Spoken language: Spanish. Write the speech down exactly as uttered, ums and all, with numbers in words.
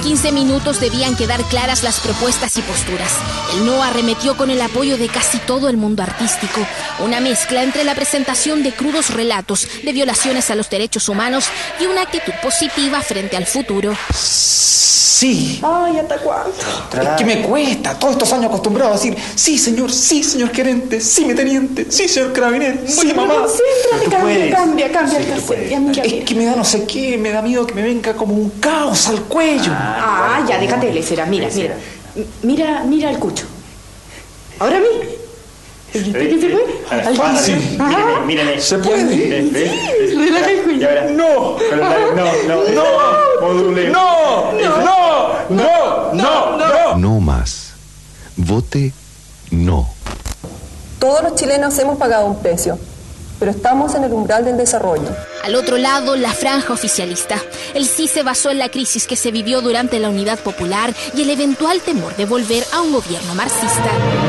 quince minutos debían quedar claras las propuestas y posturas. El no arremetió con el apoyo de casi todo el mundo artístico. Una mezcla entre la presentación de crudos relatos de violaciones a los derechos humanos y una actitud positiva frente al futuro. Sí. Ay, ¿hasta cuándo? Es que me cuesta, todos estos años acostumbrado a decir sí, señor, sí, señor gerente, sí, mi teniente, sí, señor carabinero, sí, mamá. Céntrate, cambia, cambia, cambia el cassette. Ya, mira, Es mira. que me da no sé qué, me da miedo que me venga como un caos al cuello. Ah, ya, déjate de lecera. Mira, mira. Mira, mira el cucho. Ahora a mí. ¿Viste que se puede? Ahora, fácil. Ajá. Mírame, mírame. ¿Se puede? ¿Ves? ¿Ves? Relaja el cuello. Ya verás. No, Con los labios. No, no, no, module. no, no, no, no, no. No más. Vote no. Todos los chilenos hemos pagado un precio, pero estamos en el umbral del desarrollo. Al otro lado, la franja oficialista. El sí se basó en la crisis que se vivió durante la Unidad Popular y el eventual temor de volver a un gobierno marxista.